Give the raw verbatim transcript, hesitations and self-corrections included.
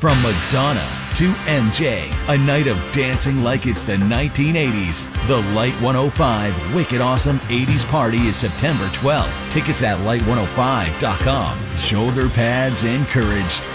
From Madonna to M J, a night of dancing like it's the nineteen eighties. The Light one oh five Wicked Awesome eighties Party is September twelfth. Tickets at light one oh five dot com. Shoulder pads encouraged.